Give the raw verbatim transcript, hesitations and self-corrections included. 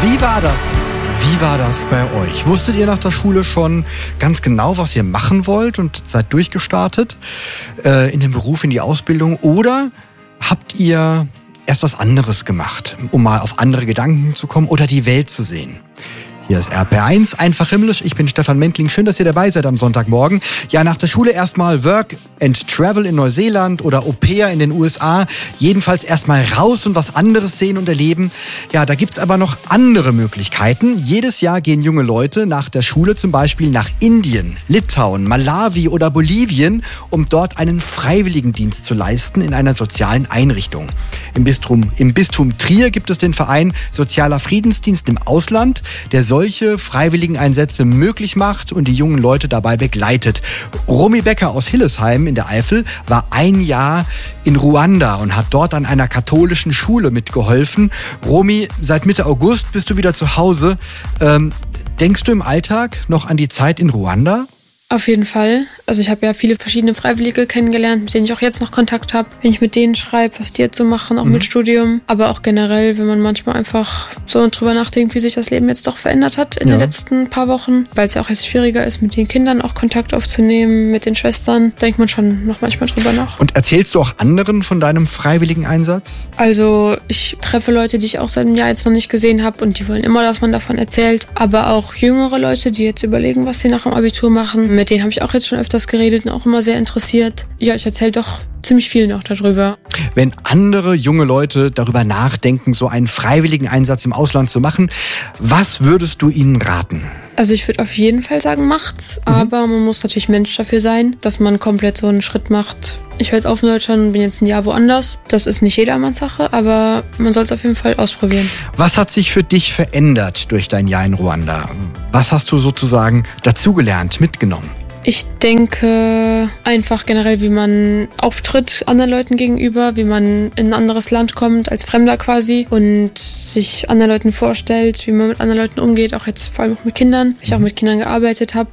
Wie war das? Wie war das bei euch? Wusstet ihr nach der Schule schon ganz genau, was ihr machen wollt und seid durchgestartet äh, in den Beruf, in die Ausbildung? Oder habt ihr erst was anderes gemacht, um mal auf andere Gedanken zu kommen oder die Welt zu sehen? Hier ist R P R eins, einfach himmlisch. Ich bin Stefan Mentling. Schön, dass ihr dabei seid am Sonntagmorgen. Ja, nach der Schule erstmal Work and Travel in Neuseeland oder Au-pair in den U S A. Jedenfalls erstmal raus und was anderes sehen und erleben. Ja, da gibt's aber noch andere Möglichkeiten. Jedes Jahr gehen junge Leute nach der Schule zum Beispiel nach Indien, Litauen, Malawi oder Bolivien, um dort einen Freiwilligendienst zu leisten in einer sozialen Einrichtung. Im Bistum, im Bistum Trier gibt es den Verein Sozialer Friedensdienst im Ausland, der solche Freiwilligeneinsätze möglich macht und die jungen Leute dabei begleitet. Romy Becker aus Hillesheim in der Eifel war ein Jahr in Ruanda und hat dort an einer katholischen Schule mitgeholfen. Romy, seit Mitte August bist du wieder zu Hause. Ähm, denkst du im Alltag noch an die Zeit in Ruanda? Auf jeden Fall. Also ich habe ja viele verschiedene Freiwillige kennengelernt, mit denen ich auch jetzt noch Kontakt habe. Wenn ich mit denen schreibe, was die jetzt so machen, auch mhm. mit Studium. Aber auch generell, wenn man manchmal einfach so drüber nachdenkt, wie sich das Leben jetzt doch verändert hat in ja. den letzten paar Wochen. Weil es ja auch jetzt schwieriger ist, mit den Kindern auch Kontakt aufzunehmen, mit den Schwestern. Denkt man schon noch manchmal drüber nach. Und erzählst du auch anderen von deinem Freiwilligeneinsatz? Also ich treffe Leute, die ich auch seit einem Jahr jetzt noch nicht gesehen habe und die wollen immer, dass man davon erzählt. Aber auch jüngere Leute, die jetzt überlegen, was sie nach dem Abitur machen. Mit denen habe ich auch jetzt schon öfters geredet und auch immer sehr interessiert. Ja, ich erzähle doch ziemlich viel noch darüber. Wenn andere junge Leute darüber nachdenken, so einen freiwilligen Einsatz im Ausland zu machen, was würdest du ihnen raten? Also ich würde auf jeden Fall sagen, macht's. Mhm. Aber man muss natürlich Mensch dafür sein, dass man komplett so einen Schritt macht. Ich höre jetzt auf in Deutschland und bin jetzt ein Jahr woanders. Das ist nicht jedermanns Sache, aber man soll es auf jeden Fall ausprobieren. Was hat sich für dich verändert durch dein Jahr in Ruanda? Was hast du sozusagen dazugelernt, mitgenommen? Ich denke einfach generell, wie man auftritt anderen Leuten gegenüber, wie man in ein anderes Land kommt, als Fremder quasi und sich anderen Leuten vorstellt, wie man mit anderen Leuten umgeht, auch jetzt vor allem auch mit Kindern, weil ich auch mit Kindern gearbeitet habe.